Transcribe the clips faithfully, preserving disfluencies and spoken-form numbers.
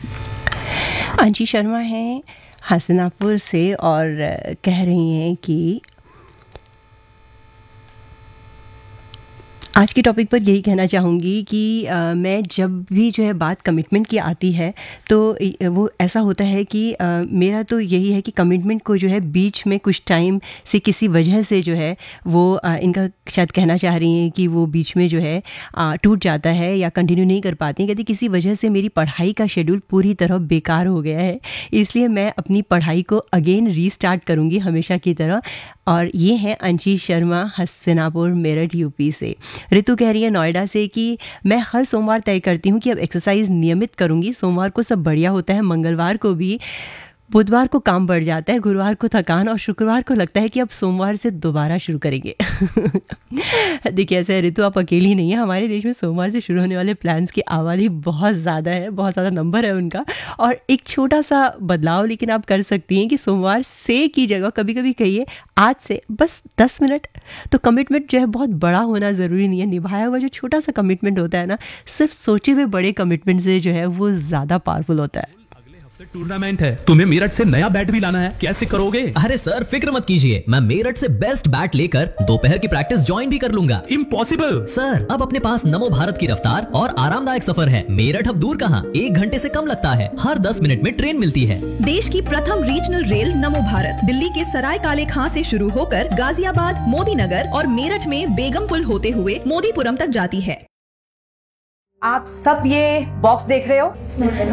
अंशी शर्मा हैं हसनापुर से और कह रही हैं कि आज के टॉपिक पर यही कहना चाहूँगी कि आ, मैं जब भी जो है बात कमिटमेंट की आती है तो वो ऐसा होता है कि आ, मेरा तो यही है कि कमिटमेंट को जो है बीच में कुछ टाइम से किसी वजह से जो है वो आ, इनका शायद कहना चाह रही हैं कि वो बीच में जो है टूट जाता है या कंटिन्यू नहीं कर पाती हैं। कहती किसी वजह से मेरी पढ़ाई का शेड्यूल पूरी तरह बेकार हो गया है, इसलिए मैं अपनी पढ़ाई को अगेन रीस्टार्ट करूँगी हमेशा की तरह। और ये हैं अंशी शर्मा हसनापुर मेरठ यूपी से। ऋतु कह रही है नोएडा से कि मैं हर सोमवार तय करती हूँ कि अब एक्सरसाइज नियमित करूँगी। सोमवार को सब बढ़िया होता है, मंगलवार को भी, बुधवार को काम बढ़ जाता है, गुरुवार को थकान और शुक्रवार को लगता है कि अब सोमवार से दोबारा शुरू करेंगे। देखिए ऐसे ऋतु आप अकेली नहीं है, हमारे देश में सोमवार से शुरू होने वाले प्लान्स की आबादी बहुत ज़्यादा है, बहुत ज़्यादा नंबर है उनका। और एक छोटा सा बदलाव लेकिन आप कर सकती हैं कि सोमवार से की जगह कभी कभी कहिए आज से बस दस मिनट। तो कमिटमेंट जो है बहुत बड़ा होना ज़रूरी नहीं है, निभाया हुआ जो छोटा सा कमिटमेंट होता है ना, सिर्फ सोचे हुए बड़े कमिटमेंट से जो है वो ज़्यादा पावरफुल होता है। टूर्नामेंट है, तुम्हें मेरठ से नया बैट भी लाना है, कैसे करोगे? अरे सर फिक्र मत कीजिए, मैं मेरठ से बेस्ट बैट लेकर दोपहर की प्रैक्टिस ज्वाइन भी कर लूंगा। इम्पॉसिबल सर, अब अपने पास नमो भारत की रफ्तार और आरामदायक सफर है। मेरठ अब दूर कहाँ, एक घंटे से कम लगता है। हर दस मिनट में ट्रेन मिलती है। देश की प्रथम रीजनल रेल नमो भारत दिल्ली के सराय काले खां से शुरू होकर गाजियाबाद, मोदी नगर और मेरठ में बेगमपुल होते हुए मोदीपुरम तक जाती है। आप सब ये बॉक्स देख रहे हो?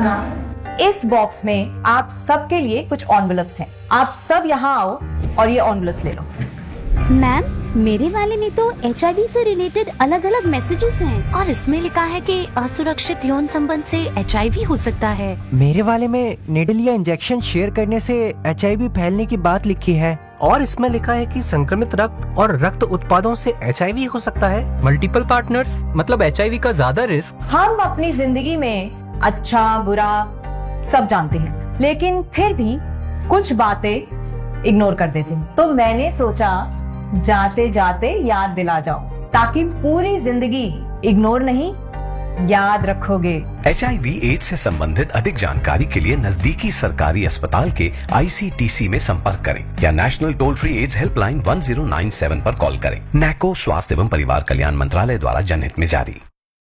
इस बॉक्स में आप सबके लिए कुछ एनवेलप्स हैं। आप सब यहाँ आओ और ये एनवेलप्स ले लो। मैम, मेरे वाले में तो एच आई वी से रिलेटेड अलग अलग मैसेजेस हैं और इसमें लिखा है कि असुरक्षित यौन संबंध से एच आई वी हो सकता है। मेरे वाले में निडल या इंजेक्शन शेयर करने से एच आई वी फैलने की बात लिखी है और इसमें लिखा है कि संक्रमित रक्त और रक्त उत्पादों से एच आई वी हो सकता है। मल्टीपल पार्टनर्स मतलब एच आई वी का ज्यादा रिस्क। हम अपनी जिंदगी में अच्छा बुरा सब जानते हैं, लेकिन फिर भी कुछ बातें इग्नोर कर देते हैं। तो मैंने सोचा जाते जाते याद दिला जाओ, ताकि पूरी जिंदगी इग्नोर नहीं याद रखोगे। एच आई वी एड्स से संबंधित अधिक जानकारी के लिए नजदीकी सरकारी अस्पताल के आई सी टी सी में संपर्क करें या national toll free ads helpline one zero nine seven पर कॉल करें। नैको स्वास्थ्य एवं परिवार कल्याण मंत्रालय द्वारा जनहित में जारी।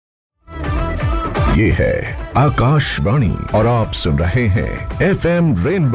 ये है आकाशवाणी और आप सुन रहे हैं एफ एम रेनबो।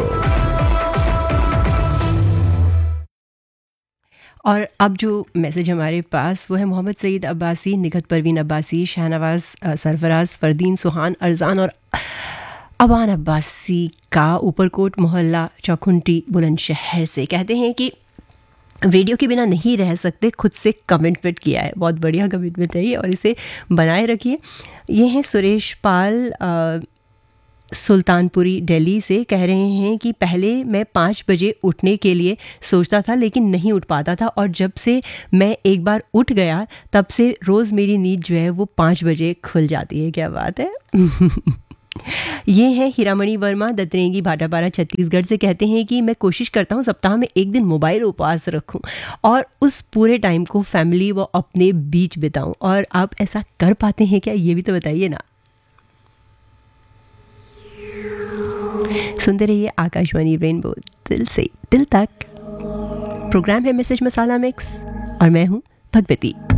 और अब जो मैसेज हमारे पास वो है मोहम्मद सईद अब्बासी, निगत परवीन अब्बासी, शाहनवाज सरफराज, फरदीन सुहान अरजान और अबान अब्बासी का ऊपरकोट मोहल्ला चौखुंटी बुलंदशहर से। कहते हैं कि रेडियो के बिना नहीं रह सकते, खुद से कमिटमेंट किया है। बहुत बढ़िया कमिटमेंट है ये और इसे बनाए रखिए। ये हैं सुरेश पाल आ, सुल्तानपुरी दिल्ली से। कह रहे हैं कि पहले मैं पाँच बजे उठने के लिए सोचता था लेकिन नहीं उठ पाता था, और जब से मैं एक बार उठ गया तब से रोज़ मेरी नींद जो है वो पाँच बजे खुल जाती है। क्या बात है। ये है हीरामणि वर्मा दतरेंगी भाटापारा छत्तीसगढ़ से। कहते हैं कि मैं कोशिश करता हूँ सप्ताह में एक दिन मोबाइल उपवास रखूँ और उस पूरे टाइम को फैमिली व अपने बीच बिताऊँ। और आप ऐसा कर पाते हैं क्या, ये भी तो बताइए ना। सुनते रहिए आकाशवाणी रेनबो, दिल से दिल तक। प्रोग्राम है मैसेज मसाला मिक्स और मैं हूँ भगवती।